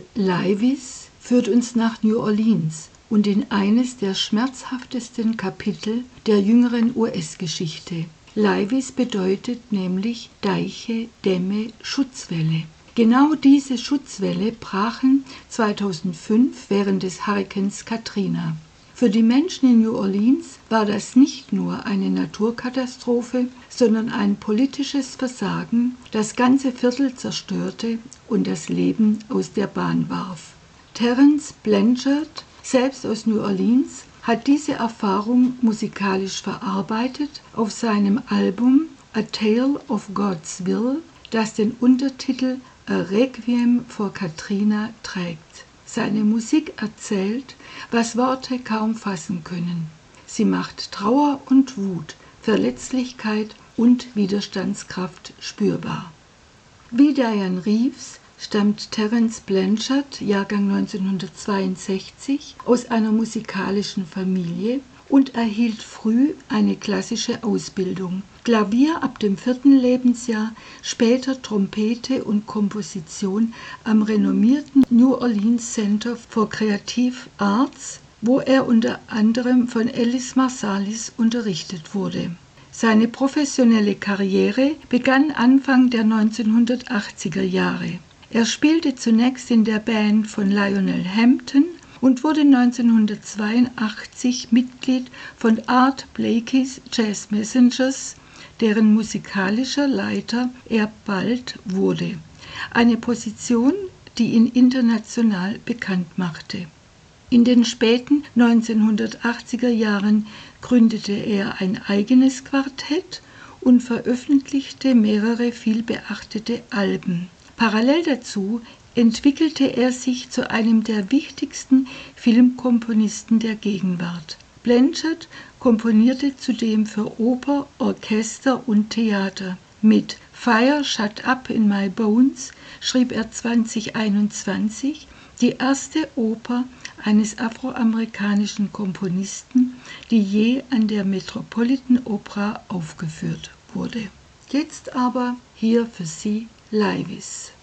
Livis führt uns nach New Orleans und in eines der schmerzhaftesten Kapitel der jüngeren US-Geschichte. Livis bedeutet nämlich Deiche, Dämme, Schutzwälle. Genau diese Schutzwälle brachen 2005 während des Hurrikans Katrina. Für die Menschen in New Orleans war das nicht nur eine Naturkatastrophe, sondern ein politisches Versagen, das ganze Viertel zerstörte und das Leben aus der Bahn warf. Terence Blanchard, selbst aus New Orleans, hat diese Erfahrung musikalisch verarbeitet auf seinem Album A Tale of God's Will, das den Untertitel A Requiem for Katrina trägt. Seine Musik erzählt, was Worte kaum fassen können. Sie macht Trauer und Wut, Verletzlichkeit und Widerstandskraft spürbar. Wie Dianne Reeves stammt Terence Blanchard, Jahrgang 1962, aus einer musikalischen Familie und erhielt früh eine klassische Ausbildung. Klavier ab dem 4. Lebensjahr, später Trompete und Komposition am renommierten New Orleans Center for Creative Arts, wo er unter anderem von Ellis Marsalis unterrichtet wurde. Seine professionelle Karriere begann Anfang der 1980er Jahre. Er spielte zunächst in der Band von Lionel Hampton und wurde 1982 Mitglied von Art Blakey's Jazz Messengers, deren musikalischer Leiter er bald wurde. Eine Position, die ihn international bekannt machte. In den späten 1980er Jahren gründete er ein eigenes Quartett und veröffentlichte mehrere vielbeachtete Alben. Parallel dazu entwickelte er sich zu einem der wichtigsten Filmkomponisten der Gegenwart. Blanchard komponierte zudem für Oper, Orchester und Theater. Mit Fire Shut Up in My Bones schrieb er 2021 die erste Oper eines afroamerikanischen Komponisten, die je an der Metropolitan Opera aufgeführt wurde. Jetzt aber hier für Sie Livis.